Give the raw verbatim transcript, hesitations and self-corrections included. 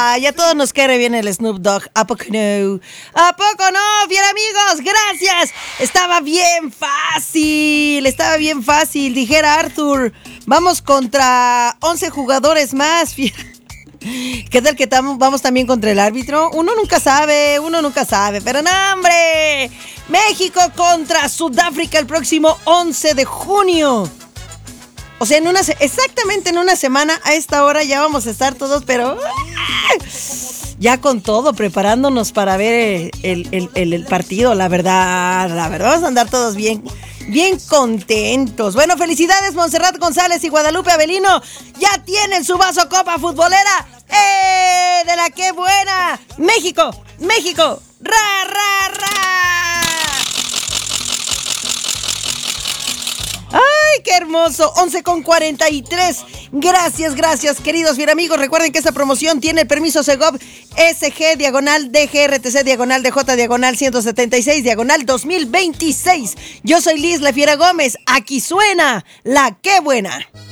Ay, a todos nos quiere bien el Snoop Dogg. ¿A poco no? ¿A poco no, fiel amigos? Gracias. Estaba bien fácil. Estaba bien fácil. Dijera Arthur. Vamos contra once jugadores más. ¿Qué tal que tam- vamos también contra el árbitro? Uno nunca sabe, uno nunca sabe. Pero no, hombre. México contra Sudáfrica el próximo once de junio. O sea, en una se- exactamente en una semana a esta hora ya vamos a estar todos, pero ya con todo, preparándonos para ver el, el, el, el partido, la verdad, la verdad, vamos a andar todos bien, bien contentos. Bueno, felicidades Montserrat González y Guadalupe Avelino, ya tienen su vaso Copa Futbolera, ¡eh! De la que buena, México, México, ra, ra, ra. ¡Ay, qué hermoso! once con cuarenta y tres. Gracias, gracias, queridos bien amigos. Recuerden que esta promoción tiene el permiso Segov S G diagonal D G R T C diagonal D J diagonal ciento setenta y seis diagonal dos mil veintiséis. Yo soy Liz La Fiera Gómez. Aquí suena la qué buena.